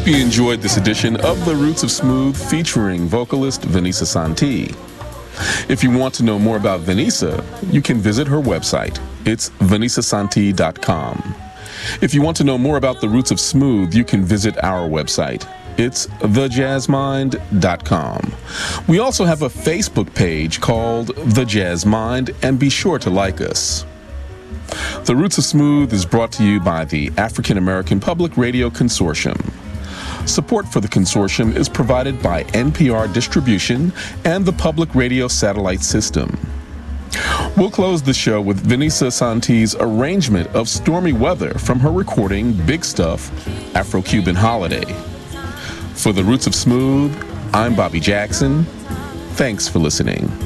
hope you enjoyed this edition of The Roots of Smooth featuring vocalist Vanessa Santee. If you want to know more about Vanessa, you can visit her website. It's vanessasantee.com. If you want to know more about The Roots of Smooth, you can visit our website. It's thejazzmind.com. We also have a Facebook page called The Jazz Mind, and be sure to like us. The Roots of Smooth is brought to you by the African American Public Radio Consortium. Support for the consortium is provided by NPR Distribution and the Public Radio Satellite System. We'll close the show with Vanessa Santee's arrangement of Stormy Weather from her recording Big Stuff, Afro-Cuban Holiday. For The Roots of Smooth, I'm Bobby Jackson. Thanks for listening.